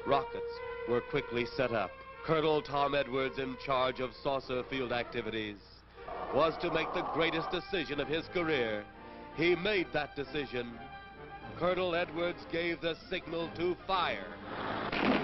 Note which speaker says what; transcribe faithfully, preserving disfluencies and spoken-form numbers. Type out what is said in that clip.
Speaker 1: Rockets were quickly set up. Colonel Tom Edwards, in charge of saucer field activities, was to make the greatest decision of his career. He made that decision. Colonel Edwards gave the signal to fire.